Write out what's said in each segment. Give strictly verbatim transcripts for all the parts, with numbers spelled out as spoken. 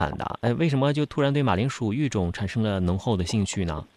的，哎，为什么就突然对马铃薯育种产生了浓厚的兴趣呢？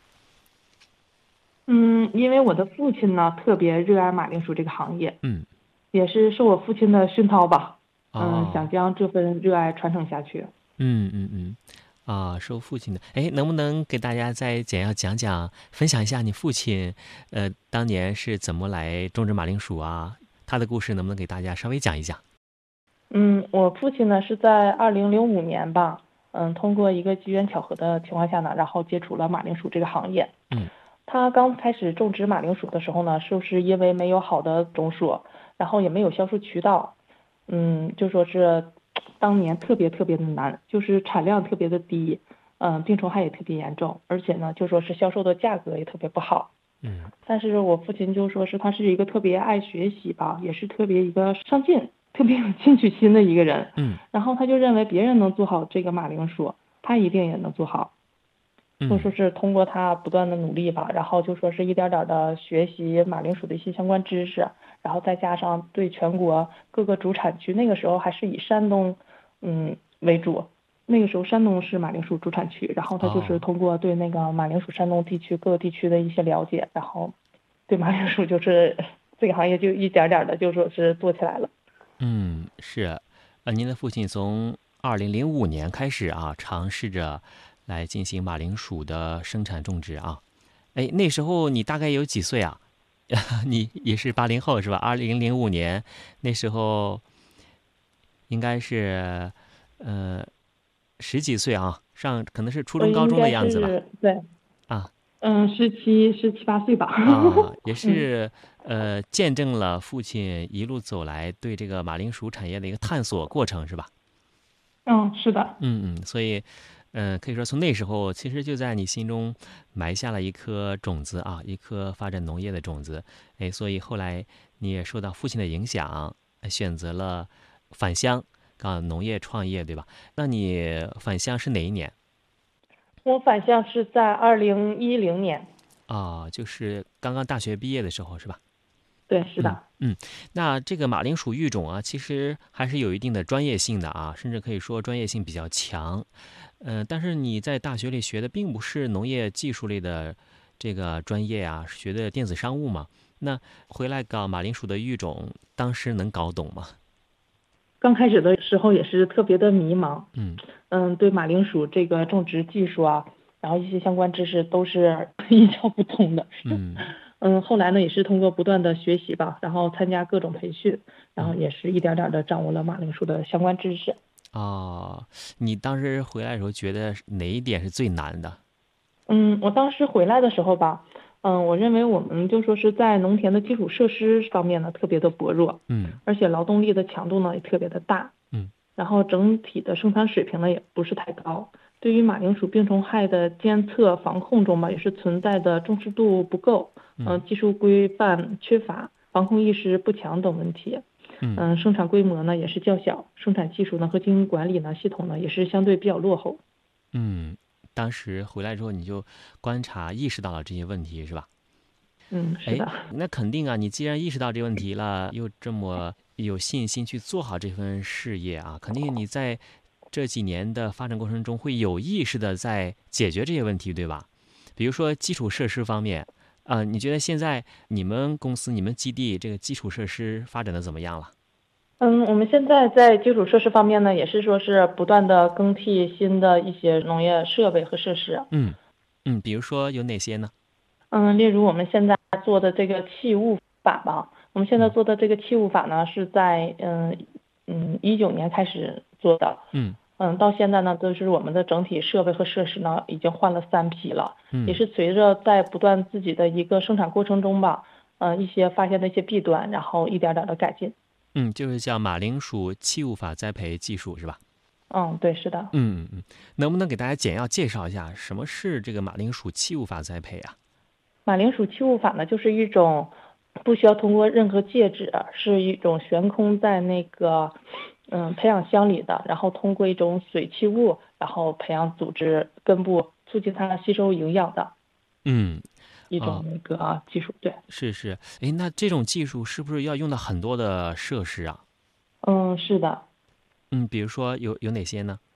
嗯，因为我的父亲呢特别热爱马铃薯这个行业， 嗯。 也是受我父亲的熏陶吧，嗯， 哦。 想将这份热爱传承下去。 嗯嗯嗯。啊，受父亲的，哎，能不能给大家再简要讲讲，分享一下你父亲，呃，当年是怎么来种植马铃薯啊？他的故事能不能给大家稍微讲一讲？ 嗯，我父亲呢是在二零零五年吧，嗯，通过一个机缘巧合的情况下呢，然后接触了马铃薯这个行业。 嗯他刚开始种植马铃薯的时候呢，就是因为没有好的种属，然后也没有销售渠道，嗯，就说是当年特别特别的难，就是产量特别的低，嗯，病虫害也特别严重，而且呢，就说是销售的价格也特别不好。 嗯但是我父亲就说是他是一个特别爱学习吧，也是特别一个上进、特别有进取心的一个人。 嗯然后他就认为别人能做好这个马铃薯，他一定也能做好。就说嗯是通过他不断的努力吧，然后就说是一点点的学习马铃薯的一些相关知识，然后再加上对全国各个主产区，那个时候还是以山东嗯为主，那个时候山东是马铃薯主产区，然后他就是哦。 通过对那个马铃薯山东地区各个地区的一些了解，然后对马铃薯就是这个行业就一点点的就说是做起来了。 嗯，是，呃，您的父亲从二零零五年开始啊，尝试着来进行马铃薯的生产种植啊。哎，那时候你大概有几岁啊？你也是八零后是吧？二零零五年那时候应该是呃十几岁啊，上可能是初中高中的我应该样子吧？ 是对， 啊。 嗯，十七十七八岁吧。 啊，也嗯是呃见证了父亲一路走来对这个马铃薯产业的一个探索过程是吧？ 嗯，是的。 嗯嗯，所以，嗯、可以说从那时候其实就在你心中埋下了一颗种子啊，一颗发展农业的种子。哎，所以后来你也受到父亲的影响，呃选择了返乡搞农业创业，对吧？那你返乡是哪一年我返乡是在二零一零年。 啊？就是刚刚大学毕业的时候是吧？ 对，是嗯的。 嗯。那这个马铃薯育种啊，其实还是有一定的专业性的啊，甚至可以说专业性比较强。呃，但是你在大学里学的并不是农业技术类的这个专业啊，是学的电子商务嘛。那回来搞马铃薯的育种，当时能搞懂吗？ 刚开始的时候也是特别的迷茫， 嗯嗯，对马铃薯这个种植技术啊，然后一些相关知识都是一窍不通的。 嗯嗯，后来呢也是通过不断的学习吧，然后参加各种培训，然后嗯。 也是一点点的掌握了马铃薯的相关知识。 哦，你当时回来的时候觉得哪一点是最难的？ 嗯，我当时回来的时候吧，嗯，我认为我们就说是在农田的基础设施方面呢特别的薄弱， 嗯而且劳动力的强度呢也特别的大。 嗯然后整体的生产水平呢也不是太高，对于马铃薯病虫害的监测防控中吧，也是存在的重视度不够， 嗯嗯、技术规范缺乏，防控意识不强等问题。 嗯嗯、生产规模呢也是较小，生产技术呢和经营管理呢系统呢也是相对比较落后。 嗯。当时回来之后你就观察意识到了这些问题是吧？ 嗯，是哎， 的。 那肯定啊！你既然意识到这个问题了，又这么有信心去做好这份事业啊，肯定你在这几年的发展过程中会有意识的在解决这些问题，对吧？比如说基础设施方面，啊、你觉得现在你们公司、你们基地这个基础设施发展的怎么样了？ 嗯，我们现在在基础设施方面呢，也是说是不断的更替新的一些农业设备和设施。 嗯嗯。比如说有哪些呢？ 嗯，例如我们现在做的这个器物法吧，我们现在嗯做的这个器物法呢，是在嗯嗯一九年开始做的， 嗯嗯，到现在呢，都是我们的整体设备和设施呢，已经换了三批了，也嗯是随着在不断自己的一个生产过程中吧，嗯，一些发现的一些弊端，然后一点点的改进。 嗯。就是叫马铃薯器物法栽培技术是吧？ 嗯，对，是的。 嗯嗯嗯。能不能给大家简要介绍一下什么是这个马铃薯器物法栽培啊？ 马铃薯器物法呢，就是一种不需要通过任何介质，是一种悬空在那个嗯培养箱里的，然后通过一种水气物，然后培养组织根部，促进它吸收营养的嗯。 一种啊， 那个技术。对。 是是。诶，那这种技术是不是要用到很多的设施啊？ 嗯，是的。 嗯，比如说有有哪些呢？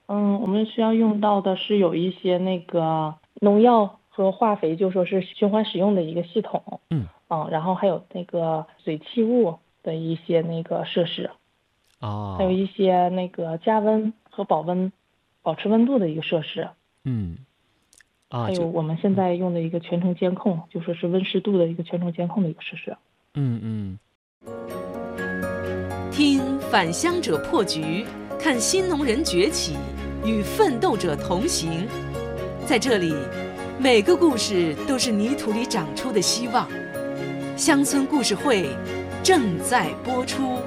嗯，我们需要用到的是有一些那个农药和化肥，就说是循环使用的一个系统。 嗯， 嗯，然后还有那个水器物的一些那个设施，还有哦， 一些那个加温和保温、保持温度的一个设施， 嗯，啊，就还有我们现在用的一个全程监控，就说是温湿度的一个全程监控的一个设施。 嗯嗯。 听返乡者破局，看新农人崛起，与奋斗者同行。在这里，每个故事都是泥土里长出的希望。乡村故事会正在播出。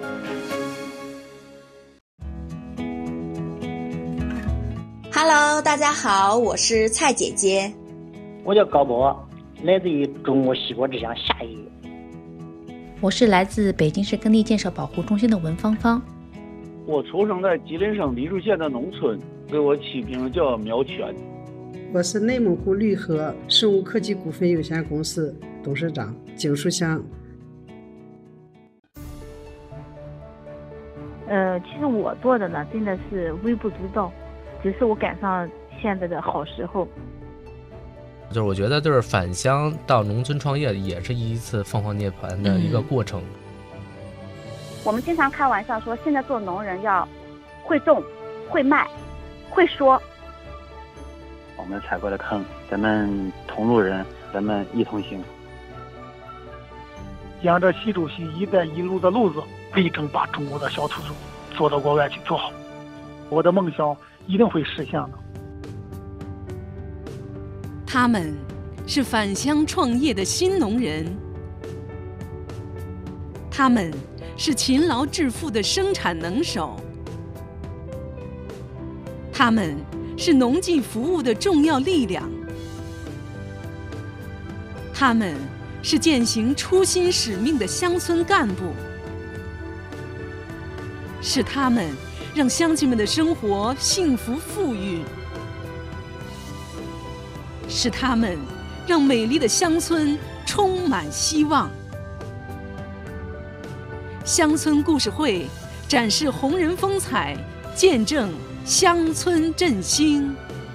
Hello， 大家好，我是蔡姐姐。 我叫高波，来自于中国西国之乡夏邑。 我是来自北京市耕地建设保护中心的文芳芳。 我出生在吉林省梨树县的农村，给我起名叫苗全。 我是内蒙古绿禾生物科技股份有限公司董事长景书香。 呃，其实我做的呢，真的是微不足道，只是我赶上现在的好时候。 就是我觉得，就是返乡到农村创业，也是一次凤凰涅槃的一个过程。嗯、 我们经常开玩笑说，现在做农人要会种、会卖、会说。 我们踩过的坑，咱们同路人，咱们一同行。 沿着习主席“一带一路”的路子，力争把中国的小土豆做到国外去做好。我的梦想一定会实现的。 他们是返乡创业的新农人，他们是勤劳致富的生产能手，他们是农技服务的重要力量，他们是践行初心使命的乡村干部，是他们让乡亲们的生活幸福富裕，是他们让美丽的乡村充满希望。乡村故事会展示红人风采，见证乡村振兴。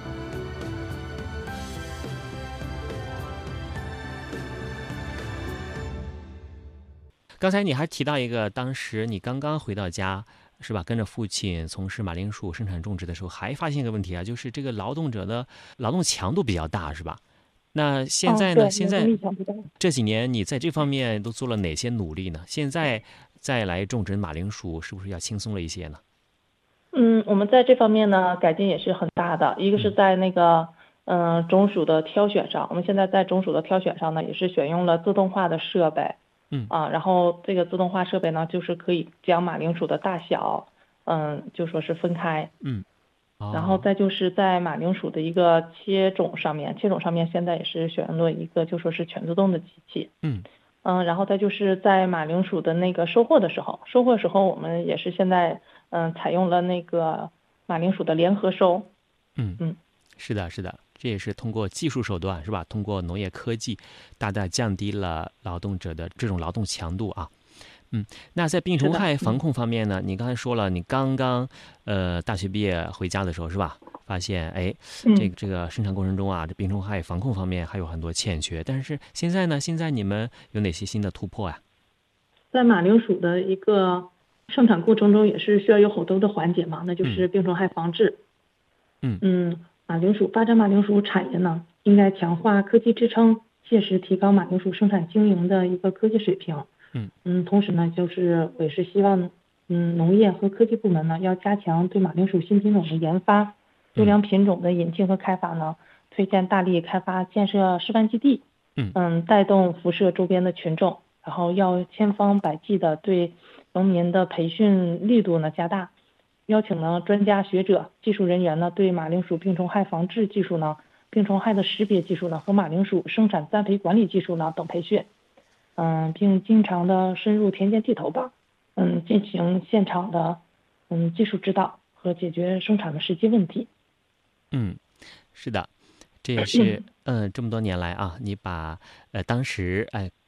刚才你还提到一个，当时你刚刚回到家，是吧？跟着父亲从事马铃薯生产种植的时候，还发现一个问题啊，就是这个劳动者的劳动强度比较大，是吧？那现在呢？ 哦、 现在这几年你在这方面都做了哪些努力呢？现在再来种植马铃薯，是不是要轻松了一些呢？ 嗯，我们在这方面呢改进也是很大的。一个是在那个嗯、呃、种薯的挑选上，我们现在在种薯的挑选上呢，也是选用了自动化的设备。 嗯啊，然后这个自动化设备呢，就是可以将马铃薯的大小，嗯，就说是分开。 嗯。 然后再就是在马铃薯的一个切种上面，切种上面现在也是选用了一个就说是全自动的机器。 嗯嗯，然后再就是在马铃薯的那个收获的时候，收获时候我们也是现在嗯采用了那个马铃薯的联合收。 嗯嗯， 是的，是的，这也是通过技术手段是吧？通过农业科技，大大降低了劳动者的这种劳动强度啊。嗯，那在病虫害防控方面呢？你刚才说了，你刚刚呃大学毕业回家的时候是吧？发现哎，这个这个生产过程中啊，这病虫害防控方面还有很多欠缺。但是现在呢？现在你们有哪些新的突破呀？ 在马铃薯的一个生产过程中，也是需要有好多的环节嘛，那就是病虫害防治。 嗯嗯，马铃薯发展马铃薯产业呢，应该强化科技支撑，切实提高马铃薯生产经营的一个科技水平。 嗯嗯，同时呢，就是我也是希望，嗯，农业和科技部门呢，要加强对马铃薯新品种的研发，优良品种的引进和开发呢，推荐大力开发建设示范基地， 嗯嗯，带动辐射周边的群众，然后要千方百计的对农民的培训力度呢加大，邀请呢专家学者、技术人员呢对马铃薯病虫害防治技术呢、病虫害的识别技术呢和马铃薯生产栽培管理技术呢等培训。嗯，并经常的深入田间地头吧，嗯，进行现场的嗯技术指导和解决生产的实际问题。 嗯，是的，这也是嗯这么多年来啊，你把呃当时哎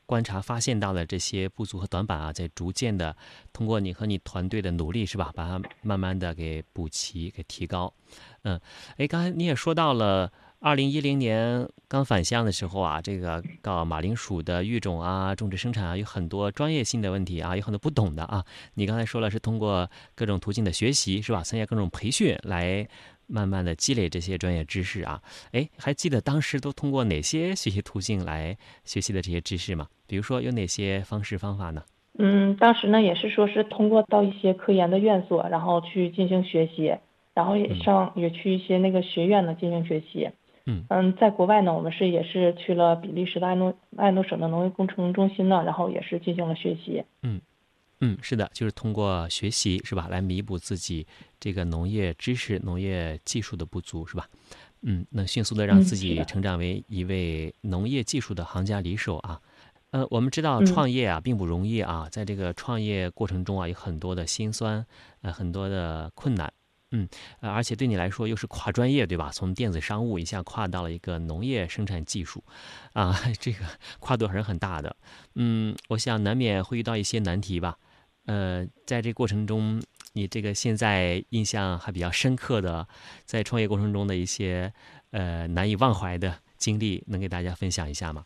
观察发现到的这些不足和短板啊，在逐渐的通过你和你团队的努力，是吧，把它慢慢的给补齐、给提高。嗯，哎，刚才你也说到了，二零一零年刚返乡的时候啊，这个搞马铃薯的育种啊、种植生产啊，有很多专业性的问题啊，有很多不懂的啊。你刚才说了是通过各种途径的学习，是吧？参加各种培训来慢慢的积累这些专业知识啊。哎，还记得当时都通过哪些学习途径来学习的这些知识吗？比如说有哪些方式方法呢？ 嗯，当时呢也是说是通过到一些科研的院所，然后去进行学习，然后也上、嗯、也去一些那个学院呢进行学习。 嗯嗯，在国外呢，我们是也是去了比利时的艾诺艾诺省的农业工程中心呢，然后也是进行了学习。 嗯嗯，是的，就是通过学习，是吧，来弥补自己这个农业知识、农业技术的不足，是吧？嗯，能迅速的让自己成长为一位农业技术的行家里手啊。呃，我们知道创业啊并不容易啊，在这个创业过程中啊，有很多的辛酸，呃，很多的困难。嗯，呃，而且对你来说又是跨专业，对吧？从电子商务一下跨到了一个农业生产技术，啊，这个跨度还是很大的。嗯，我想难免会遇到一些难题吧。呃，在这过程中，你这个现在印象还比较深刻的，在创业过程中的一些呃难以忘怀的经历，能给大家分享一下吗？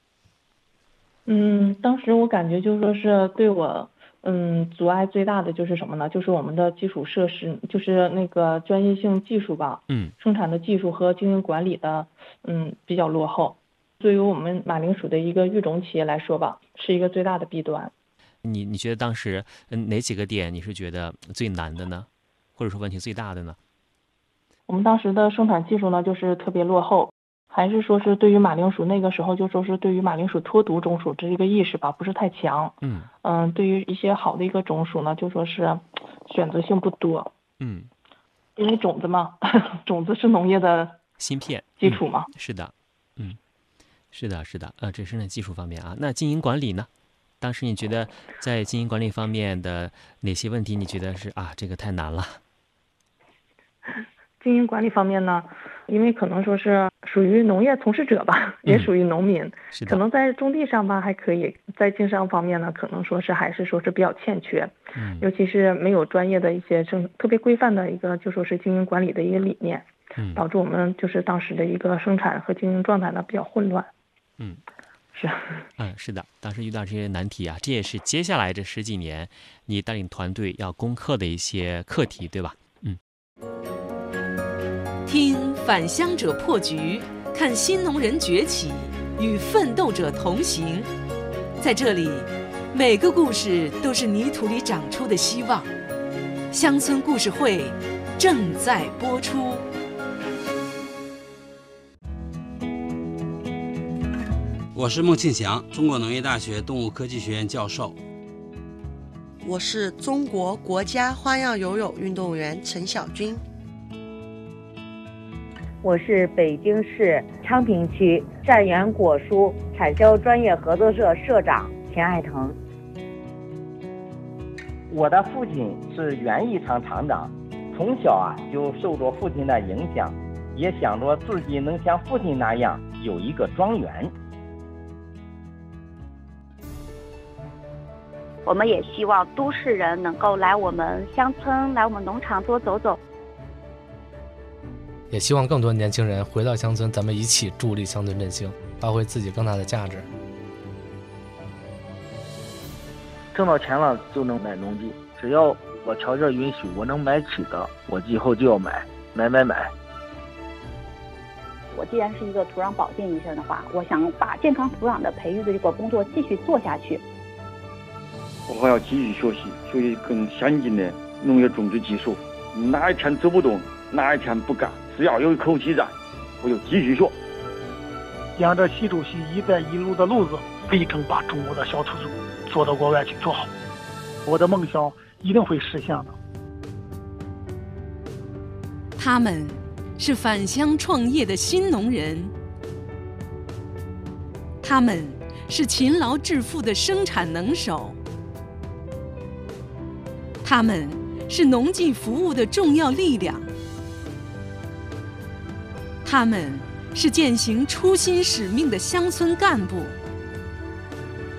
嗯，当时我感觉就是说是对我。嗯，阻碍最大的就是什么呢？就是我们的基础设施，就是那个专业性技术吧。 嗯， 生产的技术和经营管理的，嗯，比较落后。对于我们马铃薯的一个育种企业来说吧，是一个最大的弊端。 你你觉得当时嗯哪几个点你是觉得最难的呢？或者说问题最大的呢？ 我们当时的生产技术呢，就是特别落后。还是说是对于马铃薯那个时候就说是对于马铃薯脱毒种属这一个意识吧，不是太强。 嗯嗯，对于一些好的一个种属呢，就说是选择性不多。 嗯， 因为种子嘛，种子是农业的芯片基础嘛。 嗯、是的，嗯，是的，是的，呃，这是生产技术方面啊。那经营管理呢？当时你觉得在经营管理方面的哪些问题？你觉得是啊，这个太难了？ 经营管理方面呢，因为可能说是属于农业从事者吧，也属于农民， 嗯、 可能在种地上吧还可以，在经商方面呢，可能说是还是说是比较欠缺， 嗯， 尤其是没有专业的一些正特别规范的一个就说是经营管理的一个理念， 嗯， 导致我们就是当时的一个生产和经营状态呢比较混乱， 嗯， 是， 嗯，是的，当时遇到这些难题啊，这也是接下来这十几年你带领团队要攻克的一些课题，对吧？嗯。 听返乡者破局，看新农人崛起，与奋斗者同行。在这里，每个故事都是泥土里长出的希望。乡村故事会正在播出。 我是孟庆祥，中国农业大学动物科技学院教授。 我是中国国家花样游泳运动员陈晓军。 我是北京市昌平区善源果蔬产销专业合作社社长田爱腾。 我的父亲是园艺厂厂长，从小啊就受着父亲的影响，也想着自己能像父亲那样有一个庄园。 我们也希望都市人能够来我们乡村，来我们农场多走走。 也希望更多年轻人回到乡村，咱们一起助力乡村振兴，发挥自己更大的价值。 挣到钱了就能买农机，只要我条件允许，我能买起的，我以后就要买，买买买。 我既然是一个土壤保健医生的话，我想把健康土壤的培育的这个工作继续做下去。 我还要继续学习，学习更先进的农业种植技术。哪一天走不动，哪一天不干，只要有一口气在，我就继续学。 沿着习主席“一带一路”的路子，力争把中国的小土猪做到国外去做好。我的梦想一定会实现的。 他们是返乡创业的新农人，他们是勤劳致富的生产能手，他们是农技服务的重要力量，他们是践行初心使命的乡村干部，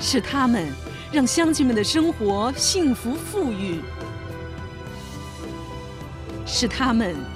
是他们让乡亲们的生活幸福富裕，是他们